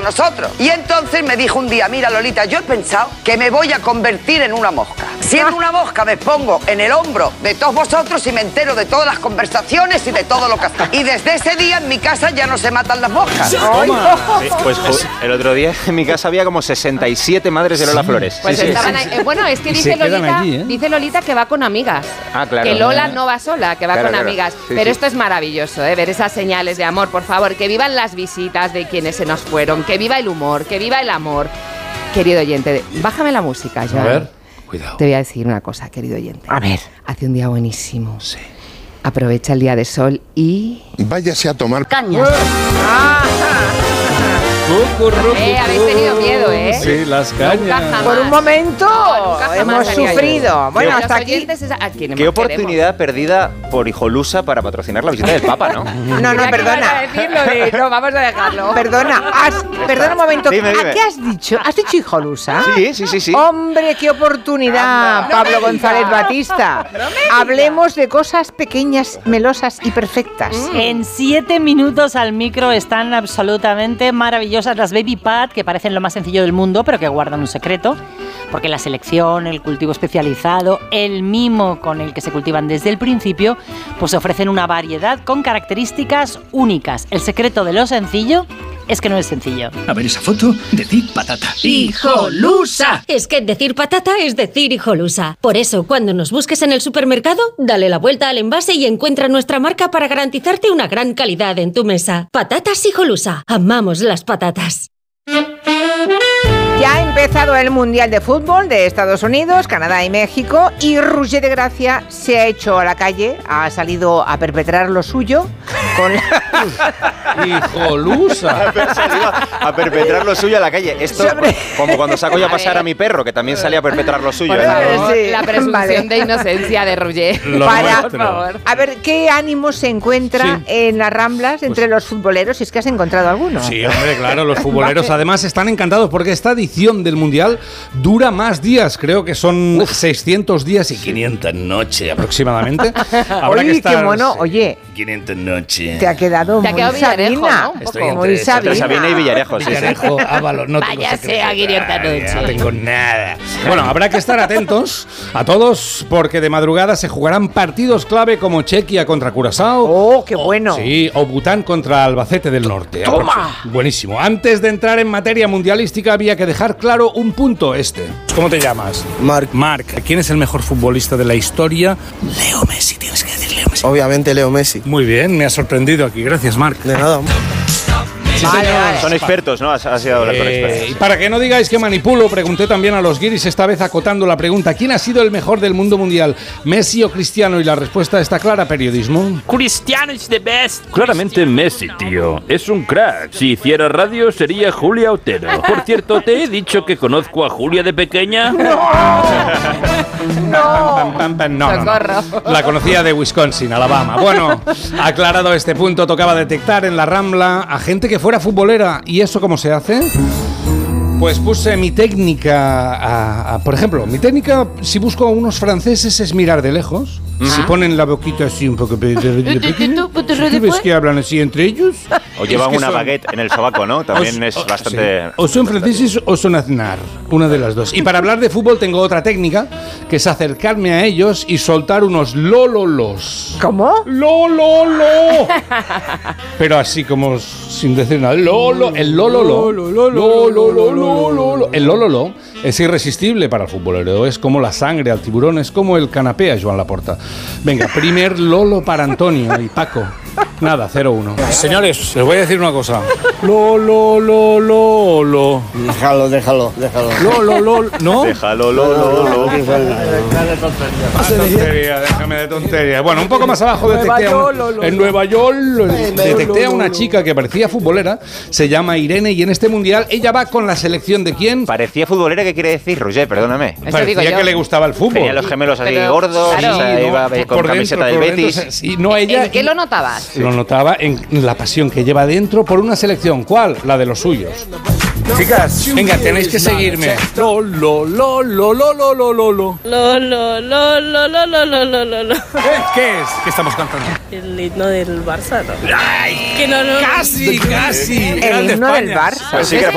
nosotros. Y entonces me dijo un día, mira Lolita, yo he pensado que me voy a convertir en una mosca. Siendo una mosca me pongo en el hombro de todos vosotros y me entero de todas las conversaciones y de todo lo que hacéis. Y desde ese día en mi casa ya no se matan las moscas. Sí, pues el otro día en mi casa había como 67 madres de Lola Flores. Pues estaban ahí. Bueno, es que dice Lolita, dice Lolita que va con amigas. Claro. Que Lola no va sola, que va con amigas. Sí, pero esto es maravilloso, ver esas señales de amor. Por favor, que vivan las visitas de quienes se nos fueron, que viva el humor, que viva el amor. Querido oyente, bájame la música, Joan. A ver, cuidado. Te voy a decir una cosa, querido oyente. A ver. Hace un día buenísimo. Sí. Aprovecha el día de sol y... váyase a tomar caña. Habéis tenido miedo, ¿eh? Sí, las cañas. Por un momento hemos sufrido. Bueno, hasta aquí. Qué oportunidad perdida por Hijolusa para patrocinar la visita del Papa, ¿no? No, perdona. No, vamos a dejarlo. Perdona un momento. Dime. ¿A qué has dicho? ¿Has dicho Hijolusa? Sí. Hombre, qué oportunidad, Pablo González Batista. Hablemos de cosas pequeñas, melosas y perfectas. En 7 minutos al micro están absolutamente maravillosas las Baby Pad, que parecen lo más sencillo del mundo, pero que guardan un secreto, porque la selección, el cultivo especializado, el mimo con el que se cultivan desde el principio, pues ofrecen una variedad con características únicas. El secreto de lo sencillo es que no es sencillo. A ver esa foto, decir patata. ¡Hijolusa! Es que decir patata es decir hijolusa. Por eso, cuando nos busques en el supermercado, dale la vuelta al envase y encuentra nuestra marca para garantizarte una gran calidad en tu mesa. Patatas Hijolusa. Amamos las patatas. Ya ha empezado el Mundial de Fútbol de Estados Unidos, Canadá y México, y Roger de Gracia se ha hecho a la calle, ha salido a perpetrar lo suyo con la... Hijolusa. Ha salido a perpetrar lo suyo a la calle. Esto, como cuando saco yo a pasear a mi perro, que también salía a perpetrar lo suyo. La presunción de inocencia de Roger. Por favor. A ver, ¿qué ánimo se encuentra en las Ramblas entre los futboleros? Si es que has encontrado alguno. Sí, hombre, claro, los futboleros además están encantados porque esta edición del Mundial dura más días, creo que son 600 días y 500 noches aproximadamente. Oye, qué mono, oye. 500 noches. Te ha quedado muy Sabina. ¿no? Estoy muy entre Sabina y Villarejo. Villarejo, Ábalos, no tengo Vaya sea 500 noches. No tengo nada. Bueno, habrá que estar atentos a todos porque de madrugada se jugarán partidos clave como Chequia contra Curazao. ¡Oh, qué bueno! Sí, o Bután contra Albacete del Norte. ¡Toma! Buenísimo. Antes de entrar en materia mundialística había que dejar claro un punto ¿Cómo te llamas? Marc. ¿Quién es el mejor futbolista de la historia? Leo Messi, tienes que decir Leo Messi. Obviamente Leo Messi. Muy bien, me ha sorprendido aquí. Gracias, Marc. De nada. Vale. Son expertos, ¿no? Has ido a hablar con expertos. Y para que no digáis que manipulo, pregunté también a los guiris, esta vez acotando la pregunta: ¿quién ha sido el mejor del mundo mundial? ¿Messi o Cristiano? Y la respuesta está clara, periodismo. Cristiano is the best. Claramente Messi, tío. Es un crack. Si hiciera radio sería Julia Otero. Por cierto, ¿te he dicho que conozco a Julia de pequeña? No. La conocía de Wisconsin, Alabama. Bueno, aclarado este punto, tocaba detectar en la Rambla a gente que fuera futbolera. ¿Y eso cómo se hace? Pues puse mi técnica, por ejemplo, mi técnica, si busco a unos franceses, es mirar de lejos. Si ponen la boquita así un poco pequeña, ¿ves que hablan así entre ellos? O llevan una baguette en el sobaco, ¿no? También es bastante... Sí. O son franceses o son aznar, una de las dos. Y para hablar de fútbol tengo otra técnica, que es acercarme a ellos y soltar unos lololos. ¿Cómo? ¡Lololo! Pero así como sin decir nada. Lolo, el lololo. El lololo es irresistible para el futbolero. Es como la sangre al tiburón, es como el canapé a Joan Laporta. Venga, primer lolo para Antonio y Paco. Nada, 0-1. Señores, les voy a decir una cosa. Lolo. Déjalo. ¿No? Déjalo, lo. Déjame de tontería. Bueno, un poco más abajo en Nueva York detecté a una chica que parecía futbolera, se llama Irene, y en este mundial ella va con la selección de ¿quién? Parecía futbolera, ¿qué quiere decir, Roger? Perdóname. Parecía que le gustaba el fútbol. Tenía los gemelos así gordos, iba con camiseta del Betis. ¿En qué lo notabas? Lo notaba en la pasión que lleva dentro por una selección. ¿Cuál? La de los suyos. Chicas, venga, tenéis que seguirme. ¿Qué es? ¿Qué estamos cantando? El himno del Barça, ¿no? ¡Ay! Que no. Casi. El himno del Barça.